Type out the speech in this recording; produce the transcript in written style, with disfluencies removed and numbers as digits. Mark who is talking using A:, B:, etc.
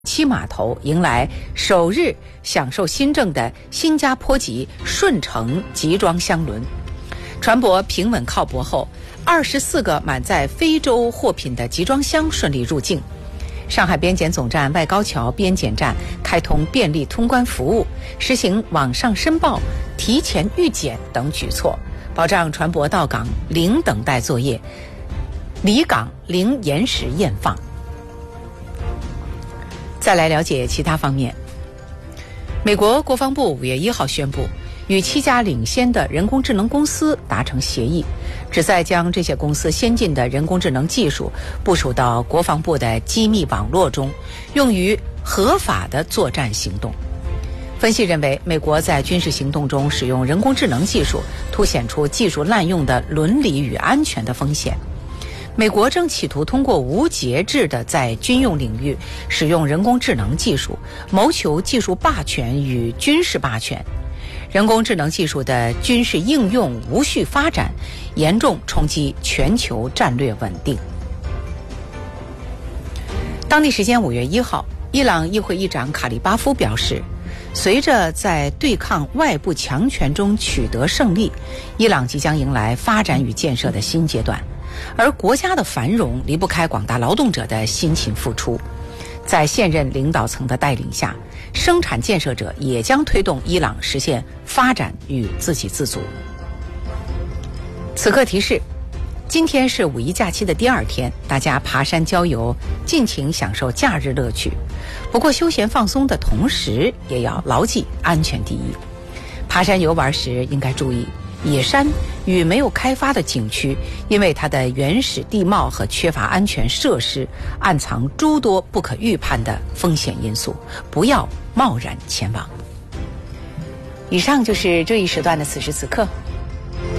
A: 七码头迎来首日享受新政的新加坡籍顺成集装箱轮，船舶平稳靠泊后，24个满载非洲货品的集装箱顺利入境。上海边检总站外高桥边检站开通便利通关服务，实行网上申报、提前预检等举措，保障船舶到港零等待作业，离港零延时验放。再来了解其他方面。美国国防部5月1号宣布，与7家领先的人工智能公司达成协议，旨在将这些公司先进的人工智能技术部署到国防部的机密网络中，用于合法的作战行动。分析认为，美国在军事行动中使用人工智能技术，凸显出技术滥用的伦理与安全的风险。美国正企图通过无节制的在军用领域使用人工智能技术，谋求技术霸权与军事霸权。人工智能技术的军事应用无序发展，严重冲击全球战略稳定。当地时间5月1号，伊朗议会议长卡利巴夫表示，随着在对抗外部强权中取得胜利，伊朗即将迎来发展与建设的新阶段。而国家的繁荣离不开广大劳动者的辛勤付出，在现任领导层的带领下，生产建设者也将推动伊朗实现发展与自给自足。此刻提示，今天是五一假期的第2天，大家爬山郊游，尽情享受假日乐趣。不过休闲放松的同时，也要牢记安全第一。爬山游玩时应该注意，野山与没有开发的景区，因为它的原始地貌和缺乏安全设施，暗藏诸多不可预判的风险因素，不要贸然前往。以上就是这一时段的此时此刻，